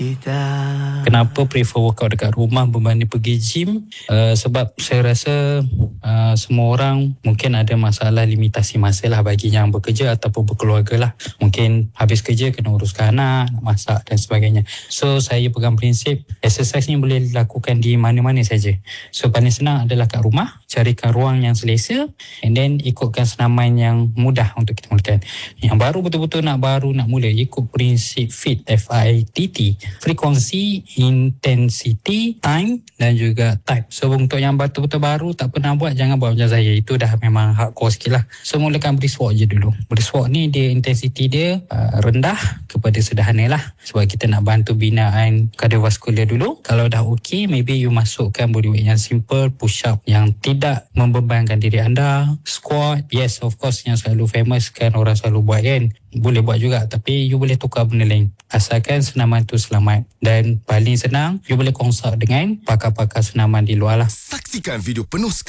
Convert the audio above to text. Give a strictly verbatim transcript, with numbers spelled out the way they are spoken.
Kenapa prefer workout dekat rumah berbanding pergi gym? Uh, sebab saya rasa uh, semua orang mungkin ada masalah limitasi masa lah bagi yang bekerja ataupun berkeluarga lah. Mungkin habis kerja kena uruskan anak, nak masak dan sebagainya. So saya pegang prinsip exercise ni boleh dilakukan di mana-mana saja. So paling senang adalah kat rumah, carikan ruang yang selesa and then ikutkan senaman yang mudah untuk kita mulakan. Yang baru betul-betul nak baru nak mula, ikut prinsip FIT, F I T T. Frekuensi, intensity, time dan juga type. So untuk yang betul-betul baru tak pernah buat, jangan buat macam saya. Itu dah memang hardcore sikit lah. So mulakan brisk walk je dulu. Brisk walk ni dia intensity dia uh, rendah kepada sederhana lah. Sebab kita nak bantu binaan kardiovaskular dulu. Kalau dah okey, maybe you masukkan bodyweight yang simple, push up yang tidak membebankan diri anda, squat. Yes, of course yang selalu famous kan orang selalu buat kan. Boleh buat juga, tapi you boleh tukar benda lain. Asalkan senaman tu selamat. Dan paling senang, you boleh consult dengan pakar-pakar senaman di luar lah. Saksikan video penuh sekali